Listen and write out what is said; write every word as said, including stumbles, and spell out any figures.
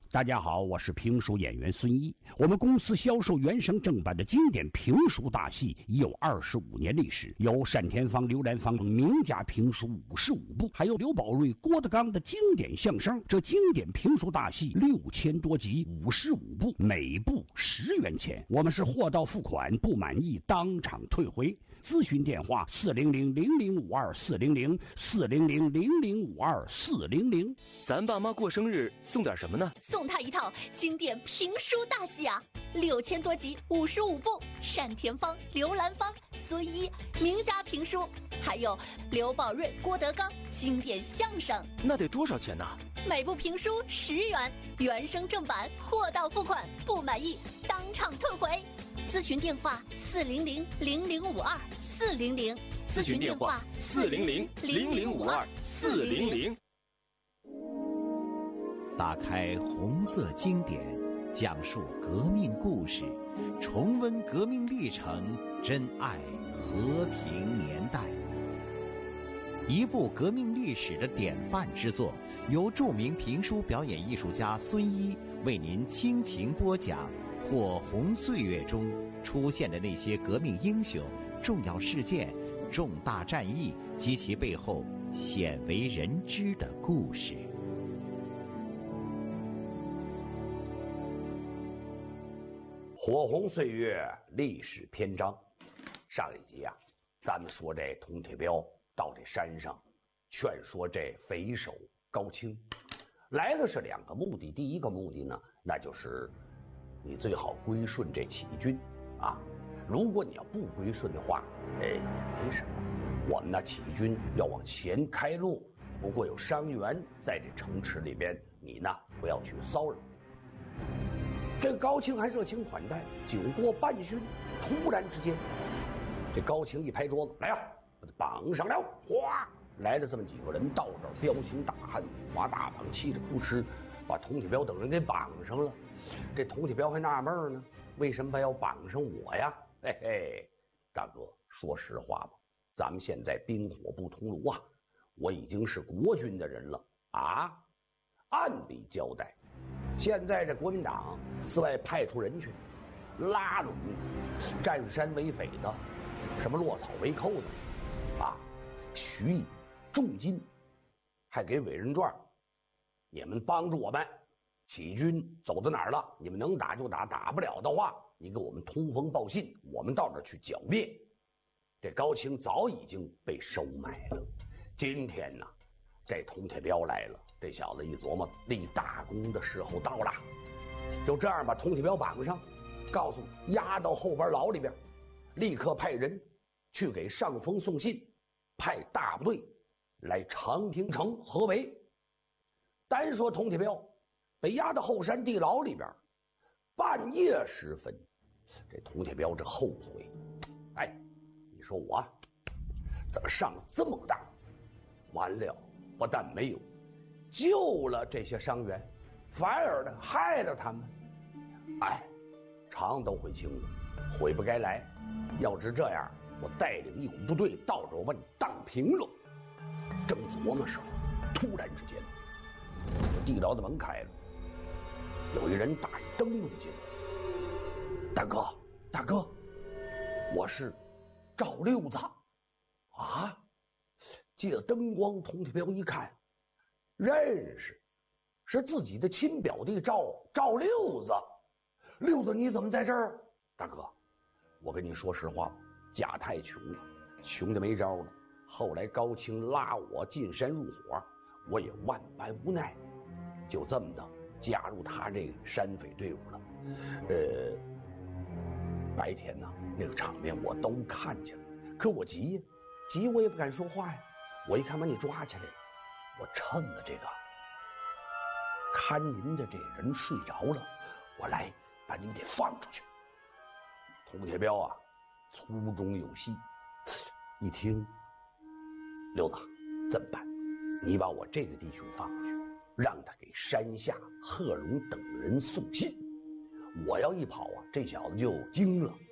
大家好，我是评书演员孙一。我们公司销售原声正版的经典评书大戏已有二十五年历史，有单田芳、刘兰芳等名家评书五十五部，还有刘宝瑞、郭德纲的经典相声。这经典评书大戏六千多集，五十五部，每部十元钱。我们是货到付款，不满意当场退回。咨询电话：四零零零零五二四零零四零零零零五二四零零。 咱爸妈过生日送点什么呢？ 送他一套经典评书大戏啊，六千多集，五十五部，单田芳、刘兰芳、孙一名家评书，还有刘宝瑞、郭德纲经典相声。 那得多少钱呢？ 每部评书十元，原声正版，货到付款，不满意当场退回。咨询电话：四零零零零五二四零零。 咨询电话：四零零零零五二四零零。 打开红色经典，讲述革命故事，重温革命历程，珍爱和平年代。一部革命历史的典范之作，由著名评书表演艺术家孙一为您倾情播讲火红岁月中出现的那些革命英雄、重要事件、重大战役及其背后鲜为人知的故事。 火红岁月历史篇章，上一集啊，咱们说这佟铁彪到这山上劝说这匪首高清，来了是两个目的。第一个目的呢，那就是你最好归顺这起义军啊。如果你要不归顺的话，哎，也没什么。我们呢，起义军要往前开路，不过有伤员在这城池里边，你呢不要去骚扰。这高清还热情款待，酒过半醺，突然之间，这高清一拍桌子：“来呀，把他绑上了！”哗，来了这么几个人，到这儿彪形大汉，五花大绑，气着扑哧，把佟铁彪等人给绑上了。这佟铁彪还纳闷呢，为什么要绑上我呀？嘿嘿，大哥，说实话吧，咱们现在冰火不同炉啊，我已经是国军的人了啊，按理交代。现在这国民党寺外派出人去拉拢占山为匪的，什么落草为寇的啊，许以重金，还给委任状。你们帮助我们，起义军走到哪儿了，你们能打就打，打不了的话，你给我们通风报信，我们到这儿去剿灭。这高清早已经被收买了。今天呢，这佟铁彪来了，这小子一琢磨，立大功的时候到了，就这样把佟铁彪绑上，告诉押到后边牢里边，立刻派人去给上峰送信，派大部队来长平城合围。单说佟铁彪被押到后山地牢里边，半夜时分，这佟铁彪这后悔，哎，你说我怎么上了这么大，完了，不但没有救了这些伤员，反而呢害了他们。哎，常都悔青了，悔不该来。要知这样，我带领一股部队到这，我把你荡平了。正琢磨时候，突然之间，这地牢的门开了，有一人打一灯笼进来。大哥，大哥，我是赵六子啊。借灯光，佟铁彪一看，认识，是自己的亲表弟赵赵六子。六子，你怎么在这儿？大哥，我跟你说实话，家太穷了，穷的没招了。后来高清拉我进山入伙，我也万般无奈，就这么的加入他这个山匪队伍了。呃，白天呢，那个场面我都看见了，可我急呀，急我也不敢说话呀。我一看把你抓起来了，我趁了这个看您的这人睡着了，我来把你们给放出去。佟铁彪啊，粗中有细，一听，六子，怎么办？你把我这个弟兄放出去，让他给山下贺荣等人送信。我要一跑啊，这小子就惊了，